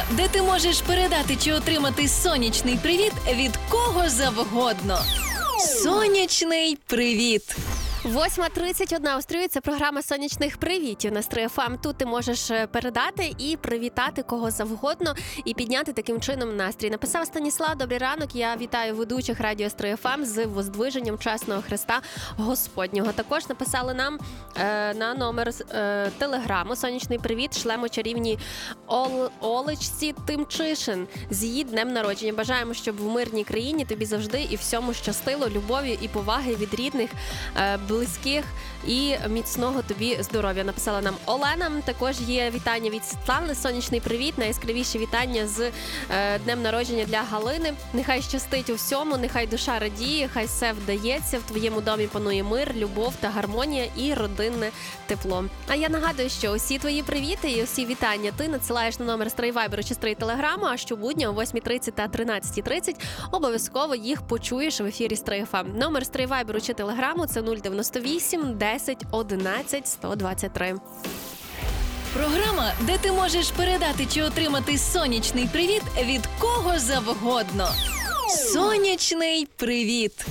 Програма, де ти можеш передати чи отримати сонячний привіт від кого завгодно. Сонячний привіт! 8:31 у стрію. Це програма сонячних привітів на Стрий ФМ. Тут ти можеш передати і привітати кого завгодно і підняти таким чином настрій. Написав Станіслав: добрий ранок, я вітаю ведучих радіо Стрий ФМ з воздвиженням чесного Христа Господнього. Також написали нам на номер телеграму сонячний привіт, шлемо чарівній Олечці Тимчишин з її днем народження. Бажаємо, щоб в мирній країні тобі завжди і всьому щастило, любові і поваги від рідних, близьких і міцного тобі здоров'я. Написала нам Олена. Також є вітання від Світлани. Сонячний привіт. Найяскравіші вітання з днем народження для Галини. Нехай щастить у всьому, нехай душа радіє, хай все вдається. В твоєму домі панує мир, любов та гармонія і родинне тепло. А я нагадую, що усі твої привіти і усі вітання ти надсилаєш на номер Стрий Вайберу чи Стрий Телеграму, а щобудня о 8:30 та 13:30 обов'язково їх почуєш в ефірі Стрий ФМ. Номер Стрий Вайберу чи Телеграму – це 098 10 11 123. Програма, де ти можеш передати чи отримати сонячний привіт від кого завгодно. Сонячний привіт!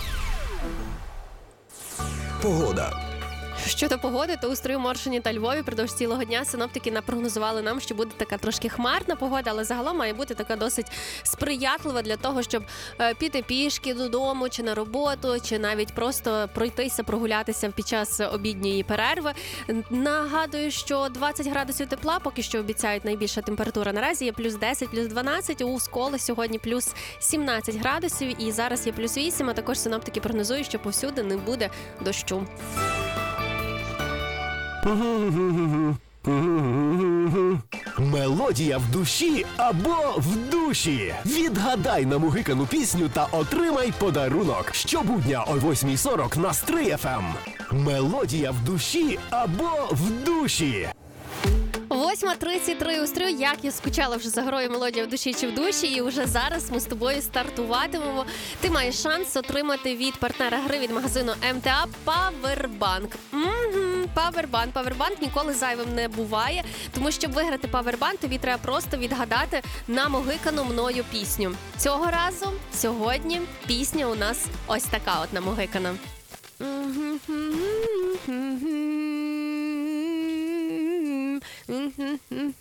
Погода. Щодо погоди, то у Стрию, Моршині та Львові впродовж цілого дня синоптики напрогнозували нам, що буде така трошки хмарна погода, але загалом має бути така досить сприятлива для того, щоб піти пішки додому, чи на роботу, чи навіть просто пройтися, прогулятися під час обідньої перерви. Нагадую, що 20 градусів тепла поки що обіцяють найбільша температура. Наразі є плюс 10, плюс 12, у Сколі сьогодні плюс 17 градусів і зараз є плюс 8, а також синоптики прогнозують, що повсюди не буде дощу. Мелодія в душі або в душі. Відгадай намугикану пісню та отримай подарунок. Щобудня о 8:40 на Стрий ФМ. Мелодія в душі або в душі. 8:33 у Стрию. Як я скучала вже за грою «Мелодія в душі чи в душі», і вже зараз ми з тобою стартуватимемо. Ти маєш шанс отримати від партнера гри від магазину МТА Павербанк. Павербанк ніколи зайвим не буває, тому щоб виграти Павербанк, тобі треба просто відгадати намугикану мною пісню. Цього разу, сьогодні, пісня у нас ось така от намугикана.